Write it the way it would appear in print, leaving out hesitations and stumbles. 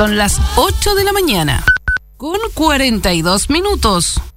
Son las 8 de la mañana, con 42 minutos.